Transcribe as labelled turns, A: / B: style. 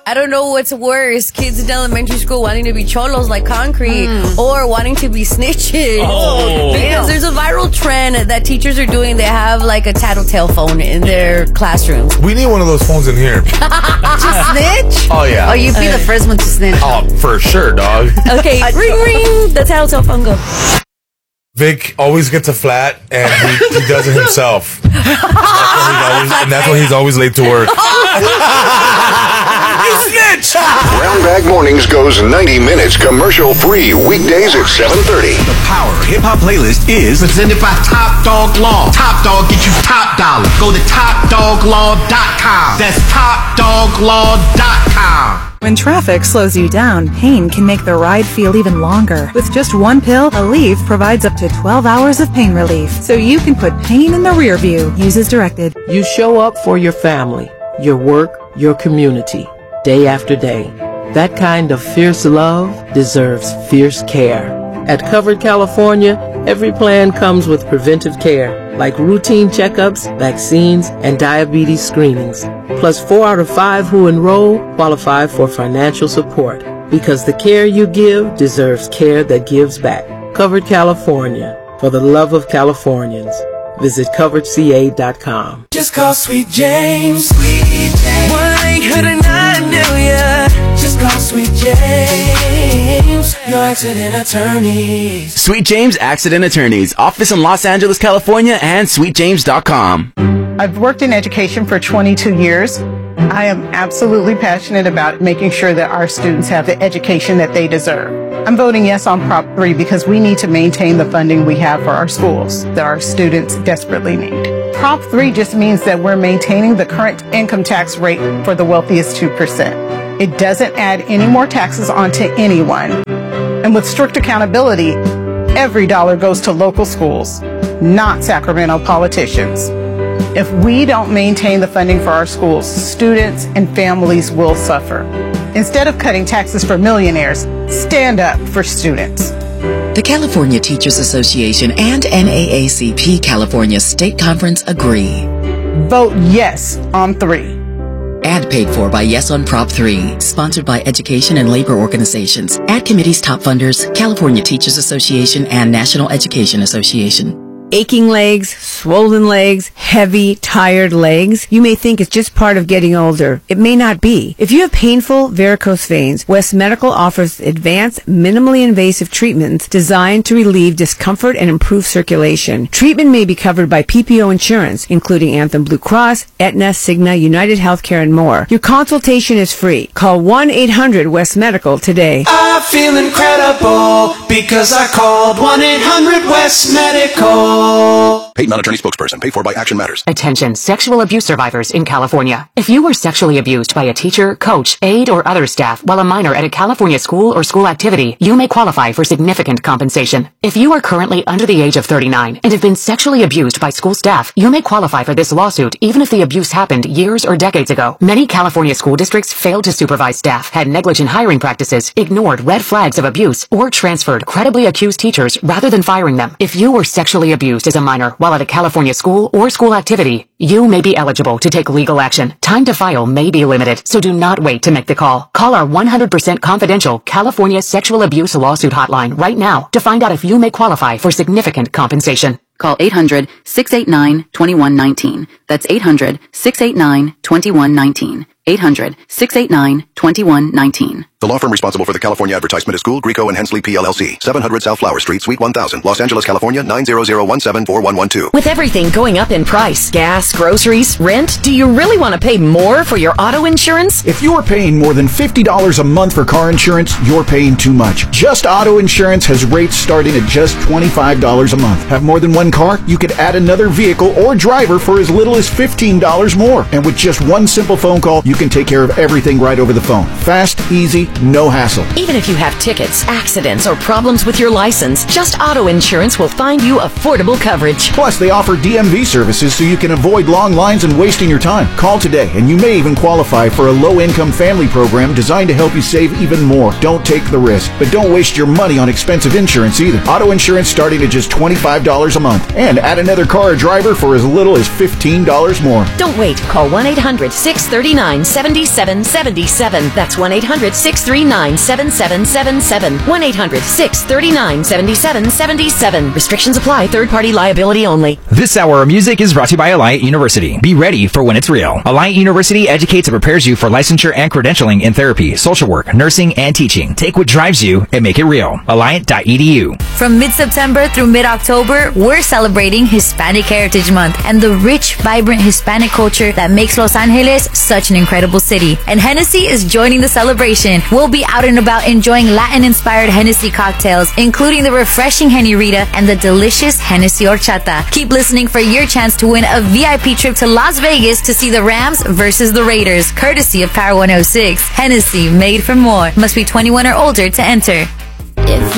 A: I don't know what's worse, kids in elementary school wanting to be cholos like Concrete or wanting to be snitches.
B: Oh,
A: because there's a viral trend that teachers are doing. They have like a tattletale phone in their classrooms.
C: We need one of those phones in here.
A: To snitch?
C: Oh, yeah.
D: Oh, you'd be the first one to snitch.
C: Oh, for sure, dog.
A: Okay, ring, ring. The tattletale phone go.
C: Vic always gets a flat, and he does it himself. That's why he's always late to work. You snitch!
E: Brown Bag Mornings goes 90 minutes commercial-free weekdays at 7:30.
F: The Power Hip Hop Playlist is presented by Top Dog Law. Top Dog get you top dollar. Go to TopDogLaw.com. That's TopDogLaw.com.
G: When traffic slows you down, pain can make the ride feel even longer. With just one pill, Aleve provides up to 12 hours of pain relief, so you can put pain in the rear view. Use as directed.
H: You show up for your family, your work, your community, day after day. That kind of fierce love deserves fierce care. At Covered California, every plan comes with preventive care, like routine checkups, vaccines, and diabetes screenings. Plus, 4 out of 5 who enroll qualify for financial support, because the care you give deserves care that gives back. Covered California, for the love of Californians. Visit coveredca.com.
B: Just call Sweet James. Sweet James. 1-800-9-million. Just call Sweet James. Your accident attorneys.
I: Sweet James Accident Attorneys. Office in Los Angeles, California, and sweetjames.com.
J: I've worked in education for 22 years. I am absolutely passionate about making sure that our students have the education that they deserve. I'm voting yes on Prop 3 because we need to maintain the funding we have for our schools that our students desperately need. Prop 3 just means that we're maintaining the current income tax rate for the wealthiest 2%. It doesn't add any more taxes onto anyone. And with strict accountability, every dollar goes to local schools, not Sacramento politicians. If we don't maintain the funding for our schools, students and families will suffer. Instead of cutting taxes for millionaires, stand up for students.
K: The California Teachers Association and NAACP California State Conference agree.
J: Vote yes on 3.
K: Ad paid for by Yes on Prop 3. Sponsored by education and labor organizations. Ad committee's top funders, California Teachers Association and National Education Association.
L: Aching legs, swollen legs, heavy, tired legs. You may think it's just part of getting older. It may not be. If you have painful varicose veins, West Medical offers advanced, minimally invasive treatments designed to relieve discomfort and improve circulation. Treatment may be covered by PPO insurance, including Anthem Blue Cross, Aetna, Cigna, United Healthcare, and more. Your consultation is free. Call 1-800-WEST-MEDICAL today.
B: I feel incredible because I called 1-800-WEST-MEDICAL.
E: Paid non-attorney spokesperson. Paid for by Action Matters.
M: Attention sexual abuse survivors in California. If you were sexually abused by a teacher, coach, aide, or other staff while a minor at a California school or school activity, you may qualify for significant compensation. If you are currently under the age of 39 and have been sexually abused by school staff, you may qualify for this lawsuit even if the abuse happened years or decades ago. Many California school districts failed to supervise staff, had negligent hiring practices, ignored red flags of abuse, or transferred credibly accused teachers rather than firing them. If you were sexually abused as a minor while at a California school or school activity, you may be eligible to take legal action. Time to file may be limited, so do not wait to make the call. Call our 100% confidential California Sexual Abuse Lawsuit Hotline right now to find out if you may qualify for significant compensation.
N: Call 800-689-2119. That's 800-689-2119. 800-689-2119.
E: The law firm responsible for the California advertisement is Gould, Grieco, and Hensley PLLC, 700 South Flower Street, Suite 1000, Los Angeles, California, 900174112.
O: With everything going up in price, gas, groceries, rent, do you really want to pay more for your auto insurance?
P: If you're paying more than $50 a month for car insurance, you're paying too much. Just Auto Insurance has rates starting at just $25 a month. Have more than one car? You could add another vehicle or driver for as little as $15 more. And with just one simple phone call, you can take care of everything right over the phone. Fast, easy, no hassle.
O: Even if you have tickets, accidents, or problems with your license, Just Auto Insurance will find you affordable coverage.
P: Plus, they offer DMV services so you can avoid long lines and wasting your time. Call today, and you may even qualify for a low-income family program designed to help you save even more. Don't take the risk, but don't waste your money on expensive insurance either. Auto insurance starting at just $25 a month. And add another car or driver for as little as $15 more.
O: Don't wait. Call 1-800-639 1-800-639-7777. That's 1-800-639-7777. 1-800-639-7777. Restrictions apply. Third-party liability only.
D: This hour of music is brought to you by Alliant University. Be ready for when it's real. Alliant University educates and prepares you for licensure and credentialing in therapy, social work, nursing, and teaching. Take what drives you and make it real. Alliant.edu.
N: From mid-September through mid-October, we're celebrating Hispanic Heritage Month and the rich, vibrant Hispanic culture that makes Los Angeles such an incredible city. And Hennessy is joining the celebration. We'll be out and about enjoying Latin-inspired Hennessy cocktails, including the refreshing Henny Rita and the delicious Hennessy Horchata. Keep listening for your chance to win a VIP trip to Las Vegas to see the Rams versus the Raiders, courtesy of Power 106. Hennessy, made for more. Must be 21 or older to enter.